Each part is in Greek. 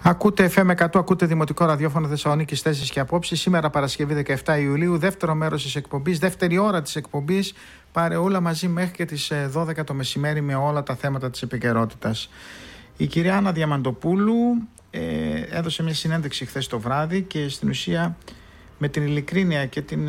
Ακούτε FM 100, ακούτε Δημοτικό Ραδιόφωνο Θεσσαλονίκης, θέσεις και απόψεις. Σήμερα Παρασκευή 17 Ιουλίου, δεύτερο μέρος της εκπομπής, δεύτερη ώρα της εκπομπής. Παρεούλα μαζί μέχρι και τις 12 το μεσημέρι με όλα τα θέματα της επικαιρότητας. Η κυρία Άννα Διαμαντοπούλου έδωσε μια συνέντευξη χθες το βράδυ και στην ουσία με την ειλικρίνεια και την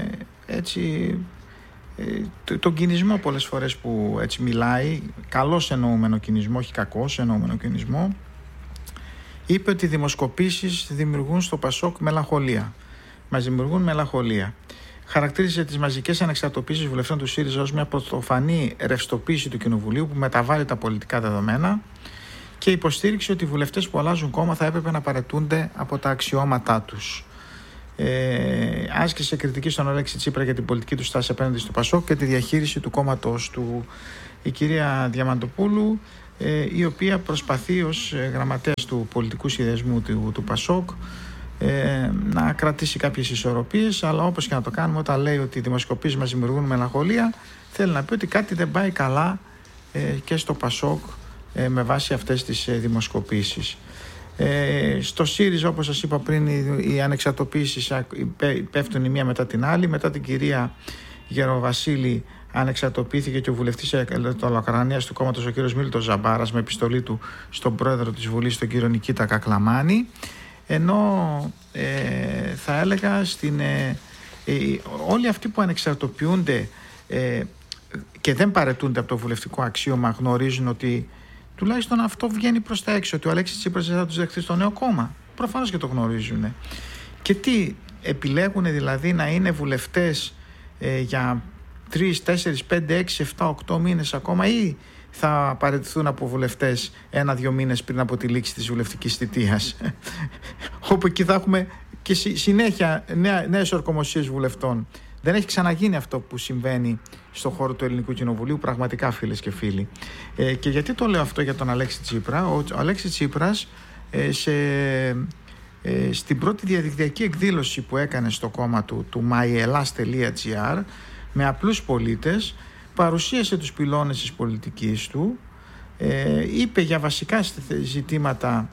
τον κινησμό πολλές φορές που έτσι μιλάει, καλώς εννοούμενο κινησμό, όχι κακώς εννοούμενο κινησμό, είπε ότι οι δημοσκοπήσεις δημιουργούν στο Πασόκ μελαγχολία. Μας δημιουργούν μελαγχολία. Χαρακτήρισε τις μαζικές ανεξαρτοποίησεις βουλευτών του ΣΥΡΙΖΑ ως μια πρωτοφανή ρευστοποίηση του Κοινοβουλίου που μεταβάλλει τα πολιτικά δεδομένα και υποστήριξε ότι οι βουλευτές που αλλάζουν κόμμα θα έπρεπε να παραιτούνται από τα αξιώματά τους. Άσκησε κριτική στον Αλέξη Τσίπρα για την πολιτική του στάση απέναντι στο Πασόκ και τη διαχείριση του κόμματος του. Η κυρία Διαμαντοπούλου, η οποία προσπαθεί ως γραμματέας του πολιτικού συνδεσμού του Πασόκ να κρατήσει κάποιες ισορροπίες, αλλά όπως και να το κάνουμε, όταν λέει ότι οι δημοσκοπήσεις μας δημιουργούν μελαγχολία, θέλει να πει ότι κάτι δεν πάει καλά και στο Πασόκ με βάση αυτές τις δημοσκοπήσεις. Στο ΣΥΡΙΖΑ, όπως σας είπα πριν, οι ανεξαρτοποίησεις πέφτουν η μία μετά την άλλη. Μετά την κυρία Γεροβασίλη ανεξαρτοποιήθηκε και ο βουλευτής Ελλαδοκρανίας του κόμματος, ο κύριος Μίλτος Ζαμπάρας, με επιστολή του στον πρόεδρο της Βουλής, τον κύριο Νικήτα Κακλαμάνη. Ενώ θα έλεγα όλοι αυτοί που ανεξαρτοποιούνται και δεν παραιτούνται από το βουλευτικό αξίωμα γνωρίζουν ότι τουλάχιστον αυτό βγαίνει προς τα έξω, ότι ο Αλέξης Τσίπρας δεν θα τους δεχθεί στο νέο κόμμα. Προφανώς και το γνωρίζουν. Και τι επιλέγουν, δηλαδή να είναι βουλευτές για 3, 4, 5, 6, 7, 8 μήνες ακόμα, ή θα παραιτηθούν από βουλευτές 1-2 μήνες πριν από τη λήξη της βουλευτικής θητείας, όπου εκεί θα έχουμε και συνέχεια νέες ορκομοσίες βουλευτών. Δεν έχει ξαναγίνει αυτό που συμβαίνει στον χώρο του Ελληνικού Κοινοβουλίου, πραγματικά, φίλες και φίλοι. Και γιατί το λέω αυτό για τον Αλέξη Τσίπρα? Ο Αλέξης Τσίπρας στην πρώτη διαδικτυακή εκδήλωση που έκανε στο κόμμα του myellas.gr με απλούς πολίτες, παρουσίασε τους πυλώνες της πολιτικής του, είπε για βασικά ζητήματα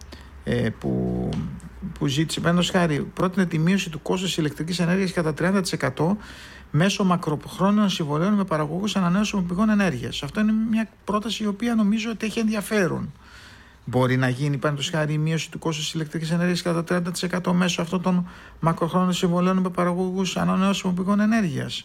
που ζήτησε. Παραδείγματος χάρη, πρότεινε τη μείωση του κόστους ηλεκτρικής ενέργειας κατά 30% μέσω μακροχρόνιων συμβολέων με παραγωγούς ανανεώσιμων πηγών ενέργειας. Αυτό είναι μια πρόταση η οποία νομίζω ότι έχει ενδιαφέρον. Μπορεί να γίνει, παραδείγματος χάρη, η μείωση του κόστους ηλεκτρικής ενέργειας κατά 30% μέσω αυτών των μακροχρόνιων συμβολέων με παραγωγούς ανανεώσιμων πηγών ενέργειας.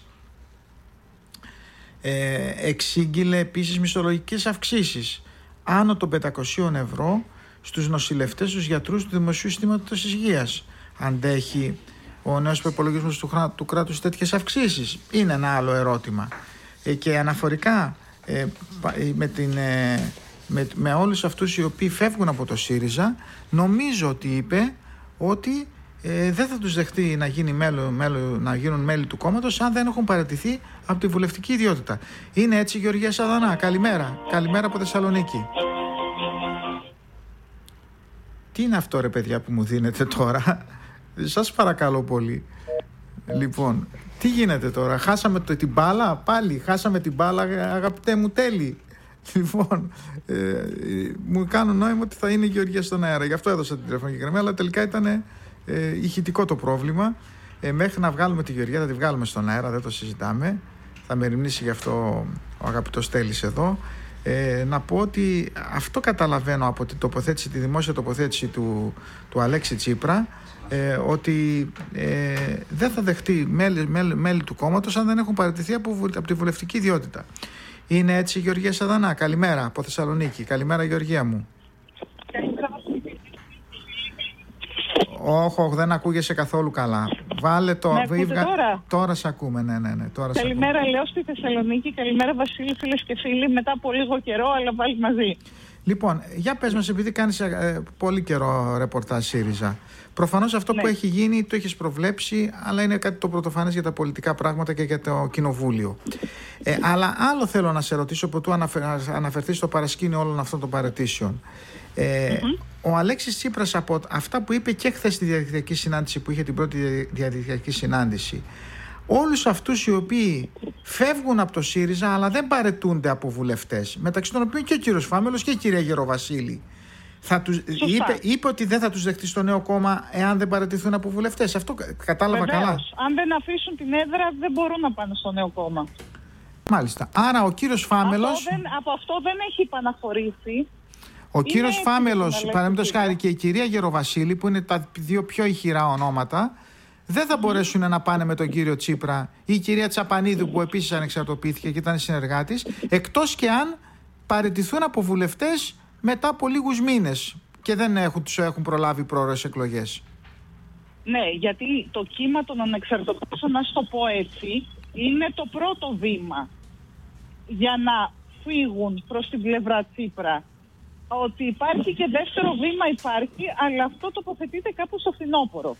Εξήγηλε επίσης μισθολογικές αυξήσεις άνω των 500 ευρώ στους νοσηλευτές, στους γιατρούς του Δημοσίου Συστήματος Υγείας. Αντέχει ο νέος προϋπολογισμός του κράτους τέτοιες αυξήσεις? Είναι ένα άλλο ερώτημα. Και αναφορικά με όλους αυτούς οι οποίοι φεύγουν από το ΣΥΡΙΖΑ, νομίζω ότι είπε ότι δεν θα τους δεχτεί να γίνουν μέλη του κόμματος αν δεν έχουν παραιτηθεί από τη βουλευτική ιδιότητα. Είναι έτσι, Γεωργία Σαδανά? Καλημέρα. Καλημέρα από Θεσσαλονίκη. Τι είναι αυτό, ρε παιδιά, που μου δίνετε τώρα? Σας παρακαλώ πολύ. Λοιπόν, τι γίνεται τώρα? Χάσαμε την μπάλα πάλι? Χάσαμε την μπάλα, αγαπητέ μου τέλη? Λοιπόν, μου κάνουν νόημα ότι θα είναι η Γεωργία στον αέρα. Γι' αυτό έδωσα την τηλεφωνική γραμμή, αλλά τελικά ήταν ηχητικό το πρόβλημα. Μέχρι να βγάλουμε τη Γεωργία, θα τη βγάλουμε στον αέρα, δεν το συζητάμε. Θα με ερημνήσει γι' αυτό ο αγαπητός Τέλης εδώ. Να πω ότι αυτό καταλαβαίνω από τη δημόσια τοποθέτηση του Αλέξη Τσίπρα, ότι δεν θα δεχτεί μέλη του κόμματος αν δεν έχουν παραιτηθεί από τη βουλευτική ιδιότητα. Είναι έτσι, Γεωργία Σαδανά? Καλημέρα από Θεσσαλονίκη. Καλημέρα, Γεωργία μου. Όχι, δεν ακούγεσαι καθόλου καλά. Βάλε το. Τώρα σε ακούμε, ναι. Καλημέρα, λέω, στη Θεσσαλονίκη. Καλημέρα, Βασίλη, φίλες και φίλοι. Μετά από λίγο καιρό, αλλά πάλι μαζί. Λοιπόν, για πες μας, επειδή κάνεις πολύ καιρό ρεπορτάζ ΣΥΡΙΖΑ. Προφανώς αυτό που έχει γίνει το έχεις προβλέψει, αλλά είναι κάτι το πρωτοφανές για τα πολιτικά πράγματα και για το κοινοβούλιο. Αλλά άλλο θέλω να σε ρωτήσω, που του αναφερθείς στο παρασκήνιο όλων αυτών των παραιτήσεων. Ο Αλέξης Τσίπρας, από αυτά που είπε και χθες στη διαδικτυακή συνάντηση που είχε, την πρώτη διαδικτυακή συνάντηση, όλους αυτούς οι οποίοι φεύγουν από το ΣΥΡΙΖΑ αλλά δεν παραιτούνται από βουλευτές, μεταξύ των οποίων και ο κύριος Φάμελος και η κυρία Γεροβασίλη, Είπε ότι δεν θα τους δεχτεί στο νέο κόμμα εάν δεν παραιτηθούν από βουλευτές. Αυτό κατάλαβα καλά. Αν δεν αφήσουν την έδρα, δεν μπορούν να πάνε στο νέο κόμμα. Μάλιστα. Άρα ο κύριος Φάμελος. Από αυτό δεν έχει επαναχωρήσει. Ο κύριος Φάμελος, παραδείγματος χάρη, και η κυρία Γεροβασίλη, που είναι τα δύο πιο ηχηρά ονόματα, δεν θα μπορέσουν να πάνε με τον κύριο Τσίπρα, ή η κυρία Τσαπανίδου, που επίσης ανεξαρτοποιήθηκε και ήταν συνεργάτης, εκτός και αν παραιτηθούν από βουλευτές μετά από λίγους μήνες και δεν τους έχουν προλάβει πρόορες εκλογές. Ναι, γιατί το κύμα των ανεξαρτοποιήσεων, να το πω έτσι, είναι το πρώτο βήμα για να φύγουν προς την πλευρά Τσίπρα. Ότι υπάρχει και δεύτερο βήμα υπάρχει, αλλά αυτό τοποθετείται κάπου στο φθινόπωρο.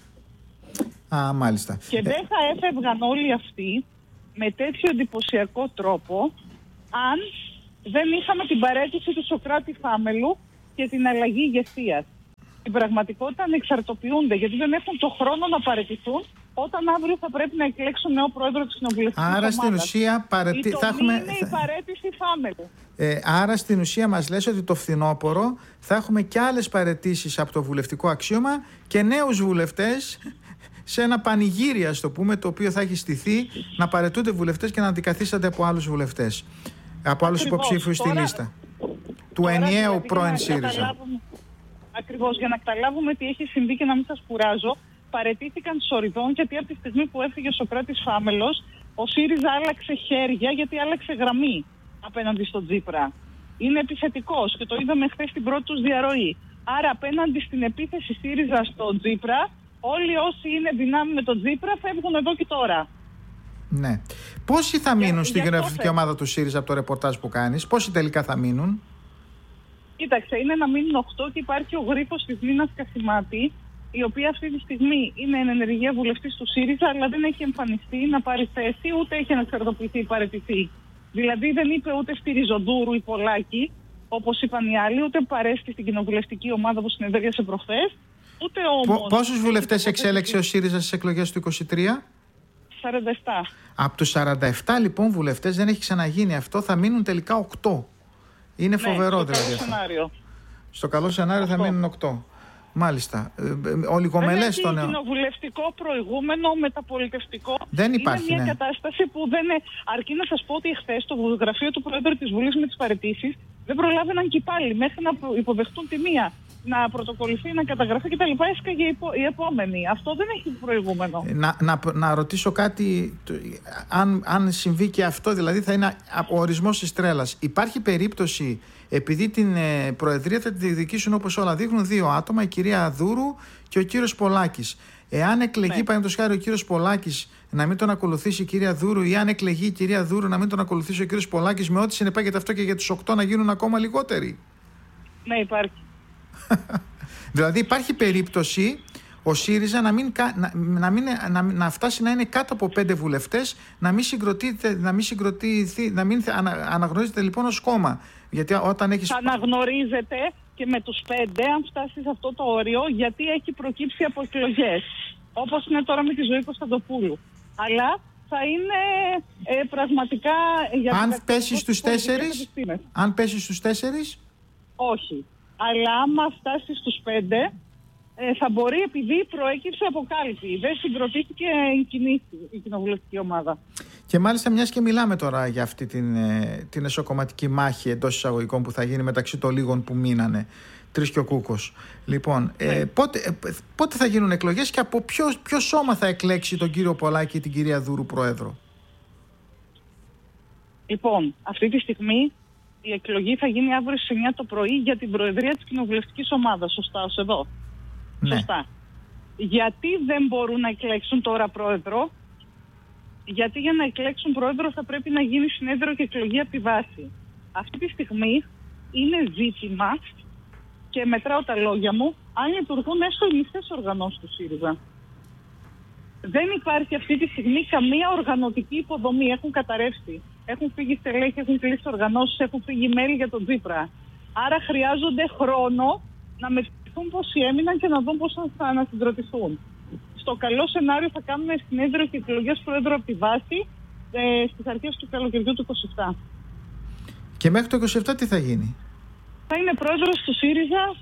Μάλιστα. Και δεν θα έφευγαν όλοι αυτοί με τέτοιο εντυπωσιακό τρόπο αν δεν είχαμε την παρέτηση του Σωκράτη Φάμελου και την αλλαγή ηγεσίας. Στην πραγματικότητα ανεξαρτοποιούνται, γιατί δεν έχουν το χρόνο να παραιτηθούν όταν αύριο θα πρέπει να εκλέξουν νέο πρόεδρο της κοινοβουλευτικής ομάδας. Άρα στην ουσία είναι η παρέτηση Φάμελου. Άρα στην ουσία μας λες ότι το φθινόπωρο θα έχουμε και άλλες παραιτήσεις από το βουλευτικό αξίωμα και νέους βουλευτές σε ένα πανηγύρι, ας το πούμε, το οποίο θα έχει στηθεί να παραιτούνται βουλευτές και να αντικαθίστανται από άλλους βουλευτές, από άλλους υποψήφιους στη λίστα του ενιαίου πρώην ΣΥΡΙΖΑ. Ακριβώς, για να καταλάβουμε τι έχει συμβεί και να μην σας κουράζω, παραιτήθηκαν σοριδών, γιατί από τη στιγμή που έφυγε ο Σωκράτης Φάμελος, ο ΣΥΡΙΖΑ άλλαξε χέρια, γιατί άλλαξε γραμμή απέναντι στον Τσίπρα. Είναι επιθετικός και το είδαμε χθες στην πρώτη τους διαρροή. Άρα, απέναντι στην επίθεση ΣΥΡΙΖΑ στον Τσίπρα, όλοι όσοι είναι δυνάμει με τον Τσίπρα φεύγουν εδώ και τώρα. Ναι. Πόσοι θα μείνουν στην κοινοβουλευτική ομάδα του ΣΥΡΙΖΑ από το ρεπορτάζ που κάνεις, πόσοι τελικά θα μείνουν? Κοίταξε, είναι να μείνουν 8 και υπάρχει ο γρίφος της Νίνας Κασιμάτη, η οποία αυτή τη στιγμή είναι εν ενεργεία βουλευτής του ΣΥΡΙΖΑ, αλλά δεν έχει εμφανιστεί να πάρει θέση, ούτε έχει ανεξαρτοποιηθεί ή παραιτηθεί. Δηλαδή δεν είπε ούτε στη Ριζοντούρου ή Πολάκη, όπως είπαν οι άλλοι, ούτε παρέστη στην κοινοβουλευτική ομάδα που συνεδρίασε προχθές, ούτε όμως. Πόσους βουλευτές εξέλεξε ο ΣΥΡΙΖΑ στις εκλογές του 2023? 47. Από τους 47 λοιπόν βουλευτές, δεν έχει ξαναγίνει αυτό, θα μείνουν τελικά 8. Είναι φοβερό δηλαδή αυτό. Στο καλό σενάριο θα μείνουν 8. Μάλιστα. Ολιγομελές το νέο. Είναι κοινοβουλευτικό προηγούμενο, μεταπολιτευτικό. Δεν υπάρχει. Είναι μια κατάσταση που δεν είναι. Αρκεί να σας πω ότι εχθές το γραφείο του Πρόεδρου της Βουλής με τις παραιτήσεις δεν προλάβαιναν και πάλι μέχρι να υποδεχτούν τη μία, να πρωτοκολληθεί, να καταγραφεί κτλ. Έσκαγε η επόμενη. Αυτό δεν έχει προηγούμενο. Να ρωτήσω κάτι, αν συμβεί και αυτό, δηλαδή θα είναι ο ορισμός της τρέλας. Υπάρχει περίπτωση, επειδή την προεδρία θα τη διεκδικήσουν όπως όλα δείχνουν δύο άτομα, η κυρία Δούρου και ο κύριος Πολάκης. Εάν εκλεγεί, παραδείγματος χάρη, ο κύριος Πολάκης, να μην τον ακολουθήσει η κυρία Δούρου, ή αν εκλεγεί η κυρία Δούρου, να μην τον ακολουθήσει ο κύριος Πολάκης, με ό,τι συνεπάγεται αυτό και για τους 8 να γίνουν ακόμα λιγότεροι. Ναι, υπάρχει. Δηλαδή υπάρχει περίπτωση ο ΣΥΡΙΖΑ να φτάσει να είναι κάτω από 5 βουλευτές, να μην αναγνωρίζεται λοιπόν ως κόμμα. Γιατί όταν έχεις... Θα αναγνωρίζεται και με τους 5 αν φτάσει σε αυτό το όριο, γιατί έχει προκύψει από εκλογές. Όπως είναι τώρα με τη Ζωή Κωνσταντοπούλου. Αλλά θα είναι πραγματικά... Αν πέσει στους 4, όχι. Αλλά άμα φτάσει στους 5, θα μπορεί, επειδή προέκυψε από κάλπη. Δεν συγκροτήθηκε η κοινοβουλευτική ομάδα. Και μάλιστα, μιας και μιλάμε τώρα για αυτή την εσωκομματική μάχη εντός εισαγωγικών που θα γίνει μεταξύ των λίγων που μείνανε, Τρεις και ο Κούκος. Λοιπόν, πότε θα γίνουν εκλογές και από ποιο σώμα θα εκλέξει τον κύριο Πολάκη και την κυρία Δούρου πρόεδρο? Λοιπόν, αυτή τη στιγμή η εκλογή θα γίνει αύριο στις 9 το πρωί για την προεδρία της κοινοβουλευτικής ομάδας. Σωστά, ως εδώ. Ναι. Σωστά. Γιατί δεν μπορούν να εκλέξουν τώρα πρόεδρο? Γιατί για να εκλέξουν πρόεδρο θα πρέπει να γίνει συνέδριο και εκλογή από τη βάση. Αυτή τη στιγμή είναι ζήτημα, και μετράω τα λόγια μου, αν λειτουργούν έστω οι μισές οργανώσεις του ΣΥΡΙΖΑ. Δεν υπάρχει αυτή τη στιγμή καμία οργανωτική υποδομή. Έχουν καταρρεύσει. Έχουν φύγει στελέχη, έχουν κλείσει οργανώσεις, έχουν φύγει μέλη για τον Τσίπρα. Άρα χρειάζονται χρόνο να μετρηθούν πόσοι έμειναν και να δουν πώς θα ανασυγκροτηθούν. Στο καλό σενάριο θα κάνουμε συνέδριο και εκλογές πρόεδρου από τη βάση στις αρχές του καλοκαιριού του 27. Και μέχρι το 27 τι θα γίνει? Θα είναι πρόεδρος του ΣΥΡΙΖΑ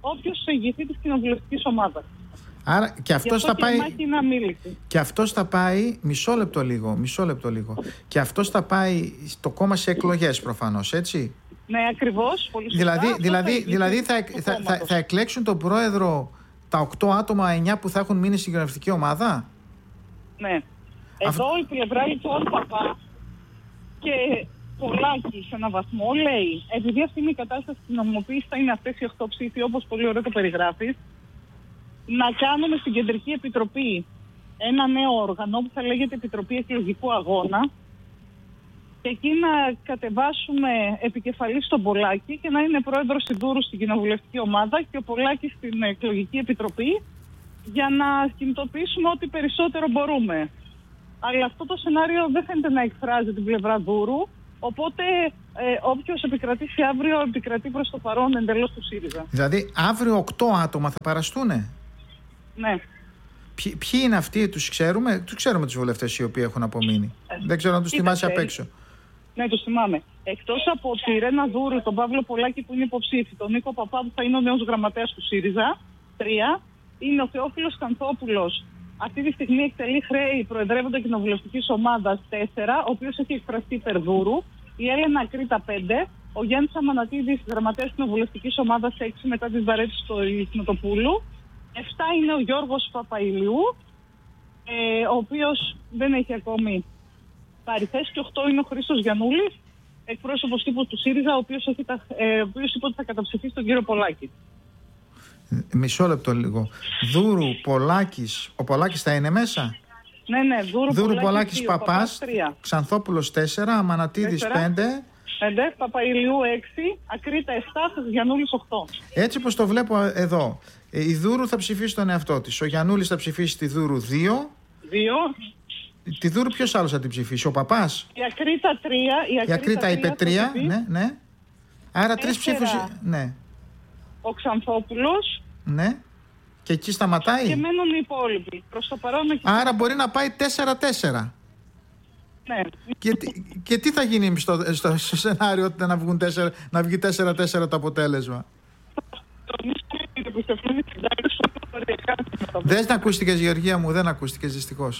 όποιος ηγηθεί της κοινοβουλευτικής ομάδας. Άρα και αυτός θα πάει. Και αυτός θα πάει. Μισό λεπτό λίγο. Και αυτός θα πάει στο κόμμα σε εκλογές προφανώς, έτσι. Ναι, ακριβώς. Πολύ Δηλαδή θα εκλέξουν τον πρόεδρο τα 8 άτομα, 9 που θα έχουν μείνει στην κοινοβουλευτική ομάδα. Ναι. Εδώ η πλευρά λοιπόν Παπά και Πολάκη σε έναν βαθμό λέει, επειδή αυτή είναι η κατάσταση της νομιμοποίησης, θα είναι αυτές οι 8 ψήφοι, όπως πολύ ωραία το περιγράφεις, να κάνουμε στην Κεντρική Επιτροπή ένα νέο όργανο που θα λέγεται Επιτροπή Εκλογικού Αγώνα και εκεί να κατεβάσουμε επικεφαλής στον Πολάκη και να είναι πρόεδρος Σιδούρου στην κοινοβουλευτική ομάδα και ο Πολάκης στην Εκλογική Επιτροπή για να κινητοποιήσουμε ό,τι περισσότερο μπορούμε. Αλλά αυτό το σενάριο δεν φαίνεται να εκφράζει την πλευρά Δούρου, οπότε όποιος επικρατήσει αύριο επικρατεί προς το παρόν εντελώς του ΣΥΡΙΖΑ. Δηλαδή αύριο 8 άτομα θα παραστούνε. Ναι. Ποιοι είναι αυτοί, τους ξέρουμε τους βουλευτές οι οποίοι έχουν απομείνει. Δεν ξέρω αν τους θυμάσαι απ' έξω. Ναι, τους θυμάμαι. Εκτός από τη Ρένα Δούρου, τον Παύλο Πολάκη που είναι υποψήφι, τον Νίκο Παπά που θα είναι ο νέος γραμματέας του ΣΥΡΙΖΑ, 3, είναι ο Θεόφιλος Κανθόπουλος. Αυτή τη στιγμή εκτελεί χρέη προεδρεύοντα κοινοβουλευτικής ομάδας 4, ο οποίος έχει εκφραστεί υπέρ Δούρου, η Έλενα Κρήτα 5, ο Γιάννης Αμανατίδης, γραμματέας κοινοβουλευτικής ομάδας 6 μετά τις βαρέτες του Ιχνοτοπούλου. 7 είναι ο Γιώργος Παπαϊλιού, ο οποίος δεν έχει ακόμη πάρει θέση, και 8 είναι ο Χρήστος Γιαννούλης, εκπρόσωπος τύπου του ΣΥΡΙΖΑ, ο οποίος είπε ότι θα καταψηφίσει τον κύριο Πολάκη. Μισό λεπτό λίγο. Δούρου, Πολάκης. Ο Πολάκης θα είναι μέσα? Ναι, Δούρου, Πολάκης, Παπάς, Ξανθόπουλος 4, Αμανατίδης 5. Παπαϊλιού 6, Ακρίτα 7, Γιαννούλης 8. Έτσι πως το βλέπω εδώ, η Δούρου θα ψηφίσει τον εαυτό της, ο Γιαννούλης θα ψηφίσει τη Δούρου 2. Τη Δούρου ποιος άλλος θα την ψηφίσει, ο Παπάς? Η Ακρίτα 3. Η Ακρίτα είπε 3, ναι. Άρα 4 ψήφους, ναι. Ο Ξανθόπουλος. Ναι. Και εκεί σταματάει. Και μένουν οι υπόλοιποι. Προς το παρόν. Άρα μπορεί να πάει 4-4. Ναι. Και τι θα γίνει στο σενάριο να βγει 4-4 το αποτέλεσμα? Δεν ακούστηκες, Γεωργία μου, δεν ακούστηκες δυστυχώς.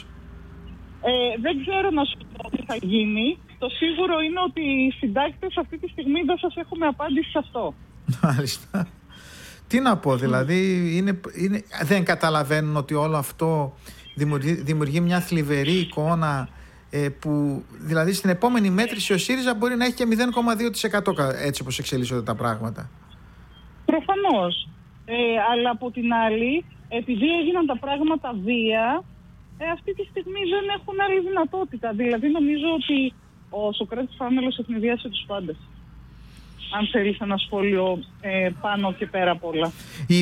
Δεν ξέρω να σου πω τι θα γίνει. Το σίγουρο είναι ότι οι συντάκτες αυτή τη στιγμή δεν σας έχουμε απάντηση σε αυτό. Μάλιστα. Τι να πω, δηλαδή δεν καταλαβαίνουν ότι όλο αυτό δημιουργεί μια θλιβερή εικόνα, που δηλαδή στην επόμενη μέτρηση ο ΣΥΡΙΖΑ μπορεί να έχει και 0,2% έτσι όπως εξελίσσονται τα πράγματα. Προφανώς. Αλλά από την άλλη, επειδή έγιναν τα πράγματα βία, αυτή τη στιγμή δεν έχουν άλλη δυνατότητα. Δηλαδή νομίζω ότι ο Σωκράτης Φάμελος ευνηδίασε τους πάντες. Αν θέλεις ένα σχόλιο πάνω και πέρα από όλα. Οι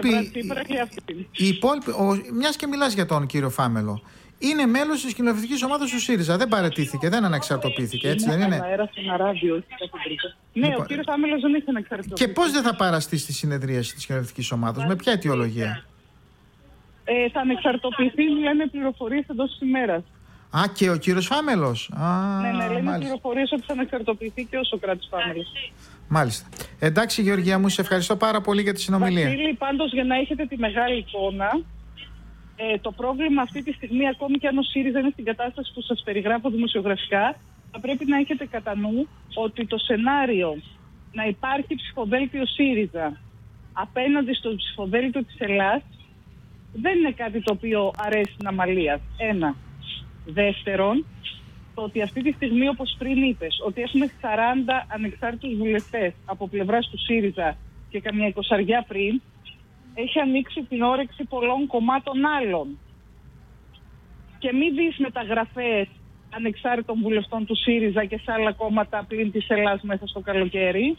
υπόλοιποι, μιας και μιλάς για τον κύριο Φάμελο, είναι μέλος της κοινοβουλευτικής ομάδας του ΣΥΡΙΖΑ. Δεν παραιτήθηκε, δεν αναξαρτοποιήθηκε, έτσι δεν είναι? Ναι, ο κύριος Φάμελος δεν έχει αναξαρτοποιηθεί. Και πώς δεν θα παραστεί στη συνεδρίαση της κοινοβουλευτικής ομάδας, με ποια αιτιολογία? Θα ανεξαρτοποιηθεί, λένε πληροφορίες εντός της ημέρας. Α, και ο κύριος Φάμελος. Ναι, λένε πληροφορίες ότι θα ανεξαρτοποιηθεί και ο Σωκράτης Φάμελος. Μάλιστα. Εντάξει, Γεωργία μου, σε ευχαριστώ πάρα πολύ για τη συνομιλία. Βασίλη, πάντως, για να έχετε τη μεγάλη εικόνα, το πρόβλημα αυτή τη στιγμή, ακόμη και αν ο ΣΥΡΙΖΑ είναι στην κατάσταση που σας περιγράφω δημοσιογραφικά, θα πρέπει να έχετε κατά νου ότι το σενάριο να υπάρχει ψηφοδέλτιο ΣΥΡΙΖΑ απέναντι στο ψηφοδέλτιο της Ελλάς δεν είναι κάτι το οποίο αρέσει στην Αμαλία. Ένα. Δεύτερον, το ότι αυτή τη στιγμή, όπως πριν είπες, ότι έχουμε 40 ανεξάρτητους βουλευτές από πλευράς του ΣΥΡΙΖΑ και καμιά 20 πριν, έχει ανοίξει την όρεξη πολλών κομμάτων άλλων. Και μην δεις μεταγραφές ανεξάρτητων βουλευτών του ΣΥΡΙΖΑ και σε άλλα κόμματα πλην της Ελλάς μέσα στο καλοκαίρι.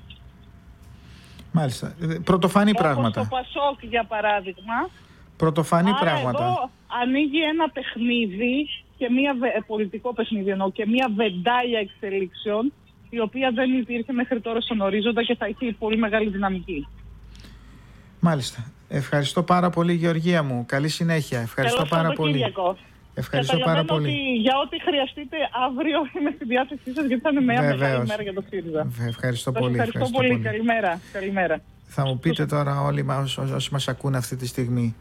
Μάλιστα. Πρωτοφανή πράγματα. Όπως το ΠΑΣΟΚ, για παράδειγμα. Πρωτοφανή πράγματα. Εδώ ανοίγει ένα παιχνίδι, και πολιτικό παιχνίδι εννοώ, και μια βεντάλια εξελίξεων, η οποία δεν υπήρχε μέχρι τώρα στον ορίζοντα και θα έχει πολύ μεγάλη δυναμική. Μάλιστα. Ευχαριστώ πάρα πολύ, Γεωργία μου. Καλή συνέχεια. Ευχαριστώ πάρα πολύ. Ευχαριστώ πάρα πολύ. Ότι για ό,τι χρειαστείτε αύριο είμαι στη διάθεσή σας, γιατί θα είναι μια μεγάλη μέρα για το ΣΥΡΙΖΑ. Ευχαριστώ πολύ. Ευχαριστώ πολύ. Καλημέρα. Θα μου πείτε τώρα όλοι όσοι μας ακούνε αυτή τη στιγμή,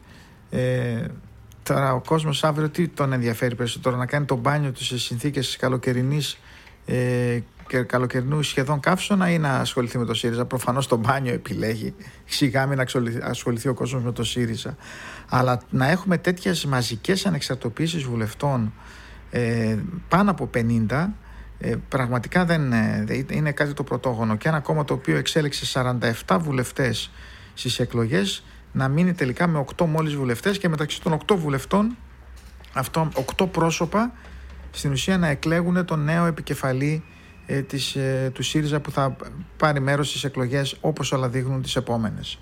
τώρα ο κόσμος αύριο τι τον ενδιαφέρει περισσότερο, να κάνει το μπάνιο του σε συνθήκες καλοκαιρινής και καλοκαιρινού σχεδόν καύσωνα ή να ασχοληθεί με το ΣΥΡΙΖΑ? Προφανώς το μπάνιο επιλέγει, σιγά μην ασχοληθεί ο κόσμος με το ΣΥΡΙΖΑ. Αλλά να έχουμε τέτοιες μαζικές ανεξαρτοποιήσεις βουλευτών, πάνω από 50, πραγματικά δεν είναι κάτι το πρωτόγονο. Και ένα κόμμα το οποίο εξέλεξε 47 βουλευτές στις εκλογές να μείνει τελικά με 8 μόλις βουλευτές, και μεταξύ των 8 βουλευτών, αυτό 8 πρόσωπα στην ουσία να εκλέγουν τον νέο επικεφαλή του ΣΥΡΙΖΑ που θα πάρει μέρος στις εκλογές, όπως όλα δείχνουν, τις επόμενες.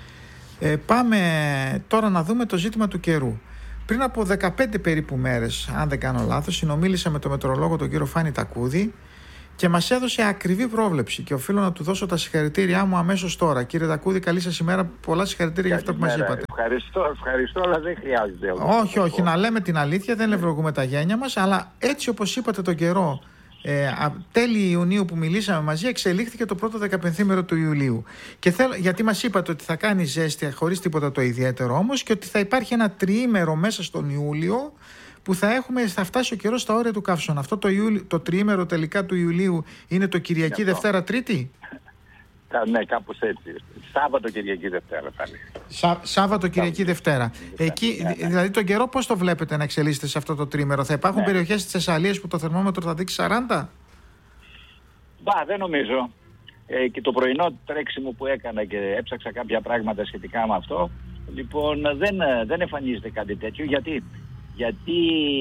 Πάμε τώρα να δούμε το ζήτημα του καιρού. Πριν από 15 περίπου μέρες, αν δεν κάνω λάθος, συνομίλησα με τον μετεωρολόγο τον κύριο Φάνη Τακούδη και μας έδωσε ακριβή πρόβλεψη και οφείλω να του δώσω τα συγχαρητήριά μου αμέσως τώρα. Κύριε Τακούδη, καλή σας ημέρα, πολλά συγχαρητήρια για αυτό που μας είπατε. Ευχαριστώ, αλλά δεν χρειάζεται. Όχι, να λέμε την αλήθεια, δεν λευρογούμε τα γένια μας, αλλά έτσι όπως είπατε τον καιρό, τέλη Ιουνίου που μιλήσαμε μαζί, εξελίχθηκε το πρώτο 15ήμερο του Ιουλίου. Και γιατί μας είπατε ότι θα κάνει ζέστη χωρίς τίποτα το ιδιαίτερο όμως, και ότι θα υπάρχει ένα τριήμερο μέσα στον Ιούλιο που θα φτάσει ο καιρός στα όρια του καύσωνα. Αυτό το τριήμερο τελικά του Ιουλίου είναι το Κυριακή, Δευτέρα, Τρίτη? Ναι, κάπως έτσι. Σάββατο, Κυριακή, Δευτέρα θα λέει. Σάββατο, Κυριακή, Δευτέρα. Εκεί, δηλαδή τον καιρό πώς το βλέπετε να εξελίσσεται σε αυτό το τρίμερο? Θα υπάρχουν περιοχές της Θεσσαλίας που το θερμόμετρο θα δείξει 40? Δεν νομίζω. Και το πρωινό τρέξιμο που έκανα και έψαξα κάποια πράγματα σχετικά με αυτό, λοιπόν, δεν εμφανίζεται κάτι τέτοιο. Γιατί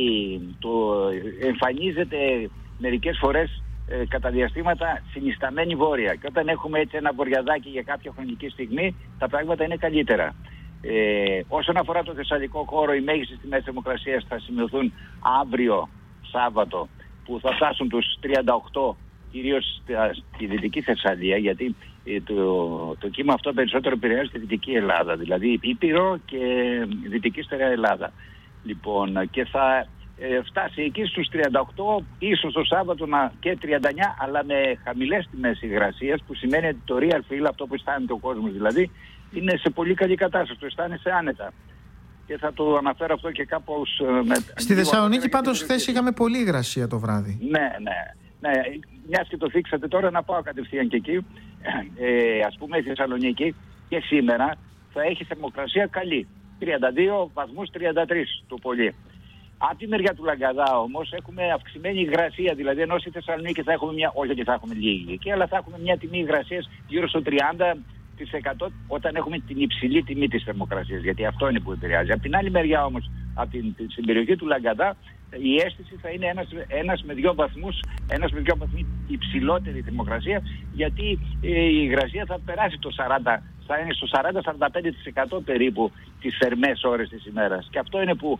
εμφανίζεται μερικές φορές κατά διαστήματα συνισταμένη βόρεια. Και όταν έχουμε έτσι ένα βορειαδάκι για κάποια χρονική στιγμή, τα πράγματα είναι καλύτερα. Όσον αφορά το θεσσαλικό χώρο, οι μέγιστες τιμές θερμοκρασίας θα σημειωθούν αύριο Σάββατο, που θα φτάσουν τους 38, κυρίως στη Δυτική Θεσσαλία, γιατί το κύμα αυτό περισσότερο επηρεάζει τη Δυτική Ελλάδα, δηλαδή Ήπειρο και Δυτική Στερεά Ελλάδα. Λοιπόν, και θα φτάσει εκεί στους 38, ίσως το Σάββατο και 39, αλλά με χαμηλές τιμές υγρασίας, που σημαίνει ότι το real feel, αυτό που αισθάνεται ο κόσμος δηλαδή, είναι σε πολύ καλή κατάσταση, το αισθάνεσαι άνετα. Και θα το αναφέρω αυτό και κάπως... Στη Θεσσαλονίκη πάντως χθες είχαμε πολύ υγρασία το βράδυ. Ναι. Μιας και το θίξατε τώρα, να πάω κατευθείαν και εκεί. Ας πούμε η Θεσσαλονίκη και σήμερα θα έχει θερμοκρασία καλή. 32 βαθμούς, 33 το πολύ. Από τη μεριά του Λαγκαδά όμως έχουμε αυξημένη υγρασία, δηλαδή ενώ στη Θεσσαλονίκη θα έχουμε όχι ότι θα έχουμε λίγη, αλλά θα έχουμε μια τιμή υγρασίας γύρω στο 30% όταν έχουμε την υψηλή τιμή της θερμοκρασίας, γιατί αυτό είναι που επηρεάζει. Από την άλλη μεριά όμως, στην περιοχή του Λαγκαδά, η αίσθηση θα είναι ένας με 2 βαθμούς υψηλότερη θερμοκρασία, γιατί η υγρασία θα περάσει το 40%. Θα είναι στο 40-45% περίπου τις θερμές ώρες της ημέρας. Και αυτό είναι που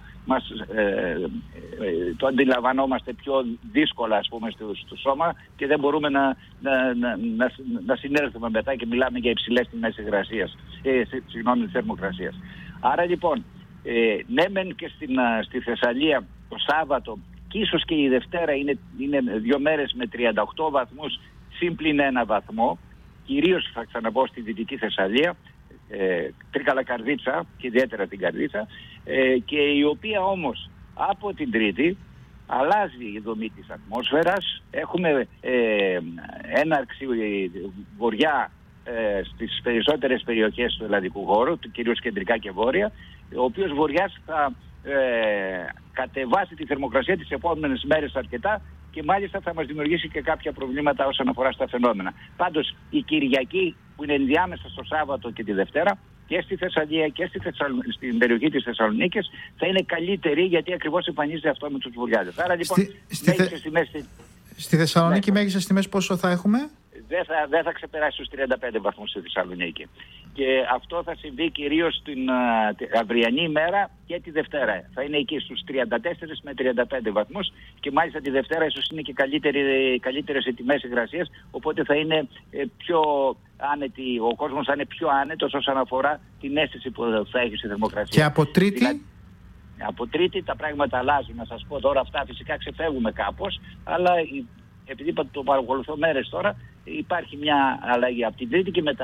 το αντιλαμβανόμαστε πιο δύσκολα, ας πούμε, στο σώμα, και δεν μπορούμε να συνέλθουμε μετά και μιλάμε για υψηλές τιμές υγρασίας, θερμοκρασίας. Άρα λοιπόν, ναι μεν και στη Θεσσαλία το Σάββατο και ίσως και η Δευτέρα είναι 2 μέρες με 38 βαθμούς συμπλην 1 βαθμό, κυρίως θα ξαναπώ στη Δυτική Θεσσαλία, Τρίκαλα, Καρδίτσα και ιδιαίτερα την Καρδίτσα, και η οποία όμως από την Τρίτη αλλάζει η δομή της ατμόσφαιρας. Έχουμε έναρξη βορειά στις περισσότερες περιοχές του ελλαδικού χώρου, κυρίως κεντρικά και βόρεια, ο οποίος βοριάς θα κατεβάσει τη θερμοκρασία τις επόμενες μέρες αρκετά, και μάλιστα θα μας δημιουργήσει και κάποια προβλήματα όσον αφορά στα φαινόμενα. Πάντως η Κυριακή, που είναι ενδιάμεσα στο Σάββατο και τη Δευτέρα, και στη Θεσσαλία και στην περιοχή της Θεσσαλονίκης, θα είναι καλύτερη, γιατί ακριβώς εμφανίζεται αυτό με τους βουλιάδες. Άρα λοιπόν, στη Θεσσαλονίκη μέγιστες τιμές πόσο θα έχουμε? Δεν θα ξεπεράσει τους 35 βαθμούς στη Θεσσαλονίκη. Και αυτό θα συμβεί κυρίως την αυριανή ημέρα και τη Δευτέρα. Θα είναι εκεί στους 34 με 35 βαθμούς, και μάλιστα τη Δευτέρα ίσως είναι και καλύτερες οι τιμές υγρασίας, οπότε θα είναι πιο άνετη, ο κόσμος θα είναι πιο άνετος όσον αφορά την αίσθηση που θα έχει στη θερμοκρασία. Και από Τρίτη? Από Τρίτη τα πράγματα αλλάζουν. Να σας πω τώρα, αυτά φυσικά ξεφεύγουμε κάπως, αλλά επειδή το παρακολουθώ μέρες τώρα, υπάρχει μια αλλαγή. Από την Τρίτη και μετά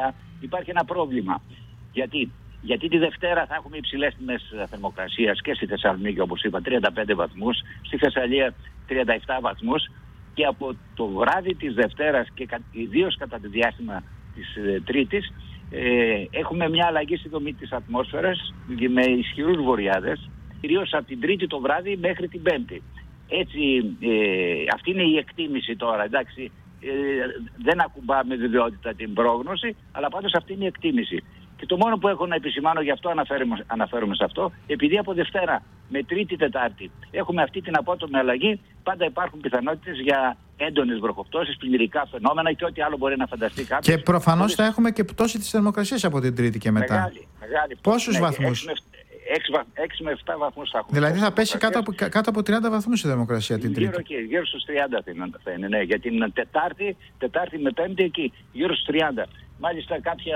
υπάρχει ένα πρόβλημα. Γιατί τη Δευτέρα θα έχουμε υψηλές τιμές θερμοκρασίας και στη Θεσσαλονίκη, όπως είπα, 35 βαθμούς, στη Θεσσαλία 37 βαθμούς, και από το βράδυ της Δευτέρας και ιδίως κατά τη διάστημα της Τρίτης έχουμε μια αλλαγή στη δομή της ατμόσφαιρας με ισχυρούς βορειάδες, κυρίως από την Τρίτη το βράδυ μέχρι την Πέμπτη. Έτσι, αυτή είναι η εκτίμηση τώρα, εντάξει. Δεν ακουμπάμε βεβαιότητα την πρόγνωση, αλλά πάντως αυτή είναι η εκτίμηση. Και το μόνο που έχω να επισημάνω, γι' αυτό αναφέρομαι σε αυτό, επειδή από Δευτέρα με Τρίτη, Τετάρτη έχουμε αυτή την απότομη αλλαγή, πάντα υπάρχουν πιθανότητες για έντονες βροχοπτώσεις, πλημμυρικά φαινόμενα και ό,τι άλλο μπορεί να φανταστεί κάποιος. Και προφανώς θα έχουμε και πτώση της θερμοκρασίας από την Τρίτη και μετά. Μεγάλη. Πόσους βαθμούς? 6 με 7 βαθμούς θα έχουμε. Δηλαδή θα πέσει κάτω από 30 βαθμούς η θερμοκρασία την Τρίτη. Γύρω στους 30 θα είναι, ναι. Για την Τετάρτη με Πέμπτη εκεί, γύρω στους 30. Μάλιστα κάποια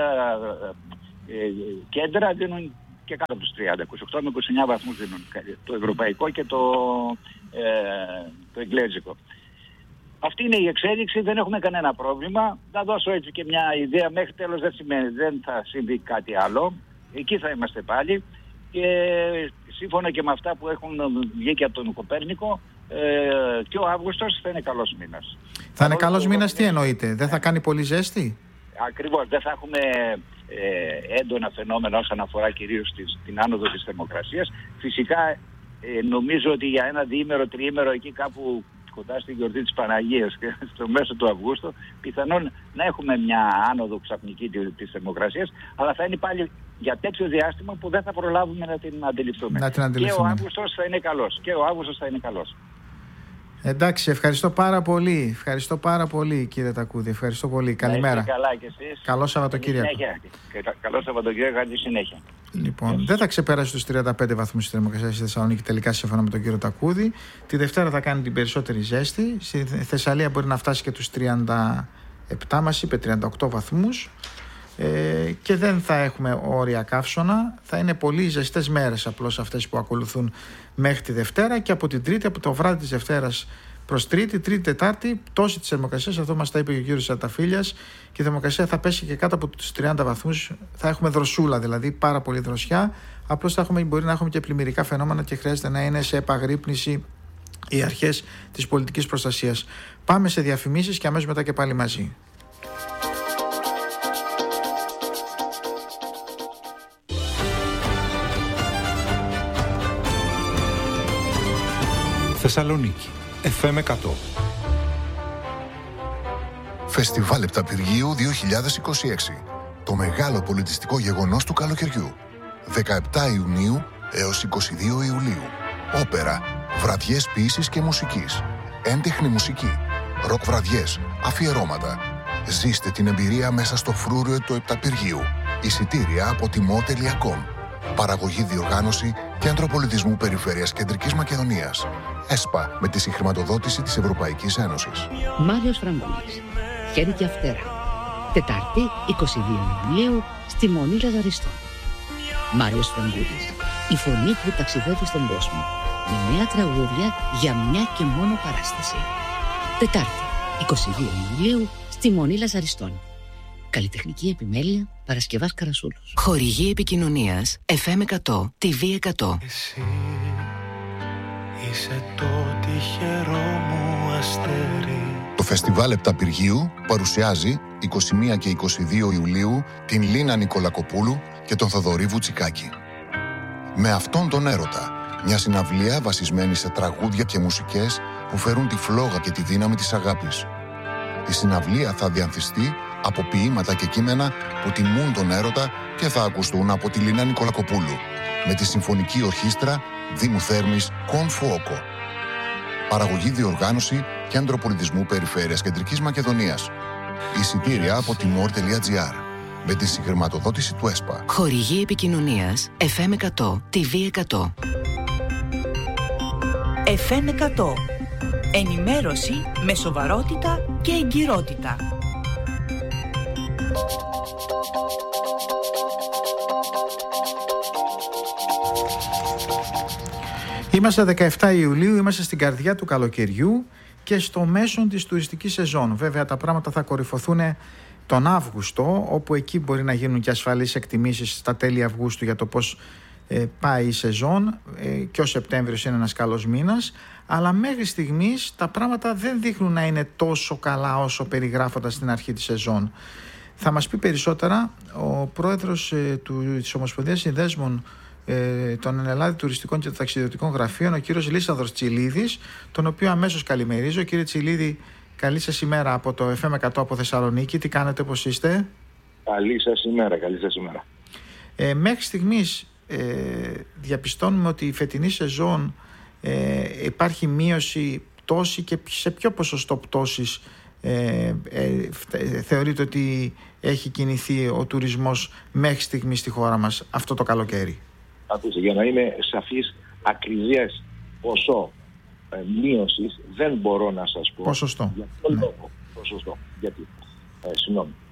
κέντρα δίνουν και κάτω από τους 30. 28 με 29 βαθμούς δίνουν. Το ευρωπαϊκό και το εγγλέζικο. Αυτή είναι η εξέλιξη, δεν έχουμε κανένα πρόβλημα. Θα δώσω έτσι και μια ιδέα, μέχρι τέλος δεν θα συμβεί κάτι άλλο. Εκεί θα είμαστε πάλι. Και σύμφωνα και με αυτά που έχουν βγει και από τον Κοπέρνικο, και ο Αύγουστος θα είναι καλός μήνας. Θα είναι καλός μήνας, τι εννοείτε? Δεν θα κάνει πολύ ζέστη? Ακριβώς, δεν θα έχουμε έντονα φαινόμενα όσον αφορά κυρίως την άνοδο της θερμοκρασίας. Φυσικά νομίζω ότι για ένα διήμερο, τριήμερο εκεί κάπου κοντά στην γιορτή της Παναγίας και στο μέσο του Αυγούστου, πιθανόν να έχουμε μια άνοδο ξαφνική της θερμοκρασίας, αλλά θα είναι πάλι για τέτοιο διάστημα που δεν θα προλάβουμε να την αντιληφθούμε. Και ο Αύγουστος θα είναι καλός. Εντάξει, ευχαριστώ πάρα πολύ. Ευχαριστώ πάρα πολύ, κύριε Τακούδη. Ευχαριστώ πολύ. Καλημέρα. Καλά και εσείς. Καλό Σαββατοκύριακο. Καλό Σαββατοκύριακο, καλή συνέχεια. Λοιπόν, δεν θα ξεπεράσει τους 35 βαθμούς η θερμοκρασία στη Θεσσαλονίκη τελικά, σύμφωνα με τον κύριο Τακούδη. Τη Δευτέρα θα κάνει την περισσότερη ζέστη. Στη Θεσσαλία μπορεί να φτάσει και τους 37, μας είπε 38 βαθμούς. Και δεν θα έχουμε όρια καύσωνα. Θα είναι πολύ ζεστές μέρες απλώς αυτές που ακολουθούν μέχρι τη Δευτέρα, και από την Τρίτη, από το βράδυ της Δευτέρας προς Τρίτη, Τετάρτη, πτώση της θερμοκρασίας. Αυτό μας τα είπε και ο κύριος Σαρταφύλιας, και η θερμοκρασία θα πέσει και κάτω από τους 30 βαθμούς. Θα έχουμε δροσούλα, δηλαδή πάρα πολύ δροσιά. Απλώς μπορεί να έχουμε και πλημμυρικά φαινόμενα και χρειάζεται να είναι σε επαγρύπνηση οι αρχές της πολιτικής προστασίας. Πάμε σε διαφημίσεις και αμέσως μετά και πάλι μαζί. Θεσσαλονίκη, FM 100. Φεστιβάλ Επταπηργίου 2026. Το μεγάλο πολιτιστικό γεγονός του καλοκαιριού. 17 Ιουνίου έως 22 Ιουλίου. Όπερα, βραδιές ποίησης και μουσικής, έντεχνη μουσική, ροκ βραδιές, αφιερώματα. Ζήστε την εμπειρία μέσα στο φρούριο του Επταπηργίου. Εισιτήρια από timo.com. Παραγωγή, διοργάνωση, Κέντρο Πολιτισμού Περιφέρειας Κεντρικής Μακεδονίας. ΕΣΠΑ, με τη συγχρηματοδότηση της Ευρωπαϊκής Ένωσης. Μάριος Φραγκούλης, χέρι και αυτέρα. Τετάρτη, 22 Ιουλίου, στη Μονή Λαζαριστών. Μάριος Φραγκούλης, η φωνή που ταξιδεύει στον κόσμο, με νέα τραγούδια για μια και μόνο παράσταση. Τετάρτη, 22 Ιουλίου, στη Μονή Λαζαριστών. Καλλιτεχνική επιμέλεια Παρασκευάς Καρασούλος. Χορηγή επικοινωνίας FM 100, TV 100. Εσύ είσαι το τυχερό μου αστέρι. Το Φεστιβάλ Επταπηργίου παρουσιάζει 21 και 22 Ιουλίου την Λίνα Νικολακοπούλου και τον Θοδωρή Βουτσικάκη. Με αυτόν τον έρωτα, μια συναυλία βασισμένη σε τραγούδια και μουσικές που φέρουν τη φλόγα και τη δύναμη της αγάπης. Η συναυλία θα διανθιστεί από ποίηματα και κείμενα που τιμούν τον έρωτα και θα ακουστούν από τη Λίνα Νικολακοπούλου με τη Συμφωνική Ορχήστρα Δήμου Θέρμης Κον Φουόκο. Παραγωγή, διοργάνωση, Κέντρο Πολιτισμού Περιφέρειας Κεντρικής Μακεδονίας. Εισιτήρια από timo.gr με τη συγχρηματοδότηση του ΕΣΠΑ. Χορηγή επικοινωνίας FM 100, TV 100. FM 100. Ενημέρωση με σοβαρότητα και εγκυρότητα. Είμαστε 17 Ιουλίου, είμαστε στην καρδιά του καλοκαιριού και στο μέσον της τουριστικής σεζόν. Βέβαια τα πράγματα θα κορυφωθούν τον Αύγουστο, όπου εκεί μπορεί να γίνουν και ασφαλείς εκτιμήσεις στα τέλη Αυγούστου για το πώς πάει η σεζόν, και ο Σεπτέμβριος είναι ένας καλός μήνας, αλλά μέχρι στιγμής τα πράγματα δεν δείχνουν να είναι τόσο καλά όσο περιγράφονταν στην αρχή της σεζόν. Θα μας πει περισσότερα ο πρόεδρος της Ομοσπονδίας Συνδέσμων των Ενελλάδη Τουριστικών και Ταξιδιωτικών Γραφείων, ο κύριος Λίσανδρος Τσιλίδης, τον οποίο αμέσως καλημερίζω. Κύριε Τσιλίδη, καλή σας ημέρα από το FM 100 από Θεσσαλονίκη. Τι κάνετε, πώς είστε? Καλή σας ημέρα, καλή σας ημέρα. Μέχρι στιγμής διαπιστώνουμε ότι η φετινή σεζόν υπάρχει μείωση πτώση, και σε ποιο ποσοστό πτώσης θεωρείτε ότι έχει κινηθεί ο τουρισμός μέχρι στιγμής στη χώρα μας αυτό το καλοκαίρι? Ακούστε, για να είμαι σαφής, ακριβές ποσό μείωσης δεν μπορώ να σας πω. Ποσοστό. Για ποιο λόγο? Ποσοστό. Γιατί,